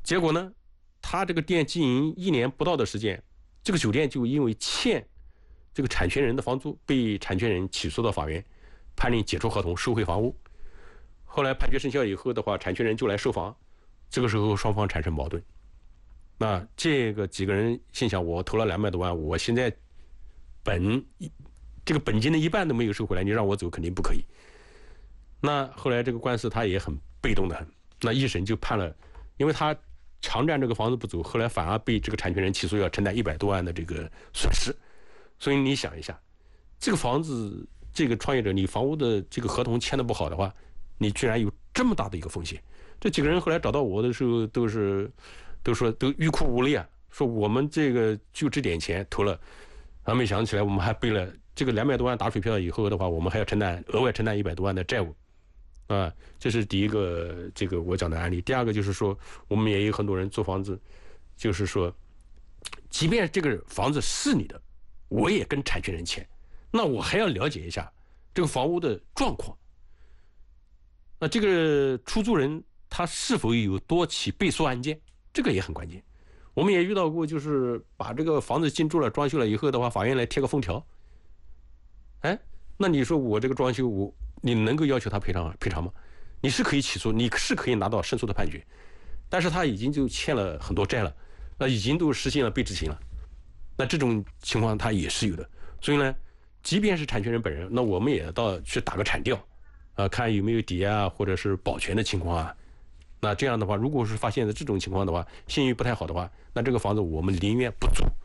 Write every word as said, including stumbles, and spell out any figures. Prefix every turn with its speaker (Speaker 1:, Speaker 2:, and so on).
Speaker 1: 结果呢，他这个店经营一年不到的时间，这个酒店就因为欠这个产权人的房租，被产权人起诉到法院，判令解除合同，收回房屋。后来判决生效以后的话，产权人就来收房，这个时候双方产生矛盾。那这个几个人心想，我投了两百多万，我现在本这个本金的一半都没有收回来，你让我走肯定不可以。那后来这个官司他也很被动的很，那一审就判了，因为他长占这个房子不走，后来反而被这个产权人起诉要承担一百多万的这个损失。所以你想一下，这个房子这个创业者，你房屋的这个合同签的不好的话，你居然有这么大的一个风险。这几个人后来找到我的时候，都是都说都欲哭无泪啊，说我们这个就这点钱投了，还没想起来我们还背了这个两百多万打水漂以后的话，我们还要承担额外承担一百多万的债务啊。这是第一个这个我讲的案例。第二个就是说，我们也有很多人做房子，就是说即便这个房子是你的，我也跟产权人签，那我还要了解一下这个房屋的状况。那这个出租人他是否有多起被诉案件，这个也很关键。我们也遇到过，就是把这个房子进驻了装修了以后的话，法院来贴个封条，哎，那你说我这个装修，我你能够要求他赔偿赔偿吗？你是可以起诉，你是可以拿到胜诉的判决，但是他已经就欠了很多债了，那已经都实现了被执行了，那这种情况他也是有的。所以呢，即便是产权人本人，那我们也到去打个产调啊，看有没有抵押或者是保全的情况啊。那这样的话，如果是发现的这种情况的话，信誉不太好的话，那这个房子我们宁愿不租。